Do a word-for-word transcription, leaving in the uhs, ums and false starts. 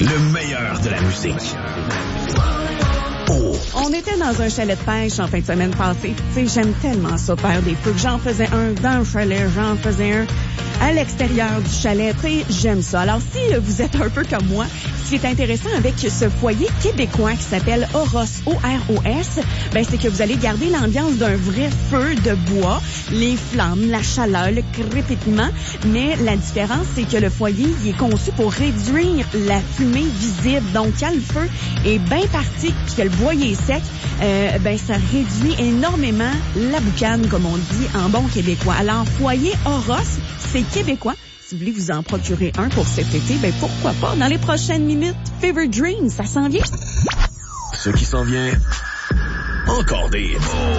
Le meilleur de la musique. Oh. On était dans un chalet de pêche en fin de semaine passée. Tu sais, j'aime tellement ça, faire des feux. J'en faisais un dans le chalet, j'en faisais un à l'extérieur du chalet. Tu sais, j'aime ça. Alors, si vous êtes un peu comme moi, ce qui est intéressant avec ce foyer québécois qui s'appelle Oros, O R O S, ben, c'est que vous allez garder l'ambiance d'un vrai feu de bois, les flammes, la chaleur, le crépitement. Mais la différence, c'est que le foyer, il est conçu pour réduire la fumée visible. Donc, quand le feu est bien parti puis que le bois il est sec, euh, ben, ça réduit énormément la boucane, comme on dit en bon québécois. Alors, foyer Oros, c'est québécois. Si vous voulez vous en procurer un pour cet été, ben pourquoi pas? Dans les prochaines minutes, Fever Dream, ça s'en vient. Ce qui s'en vient, encore des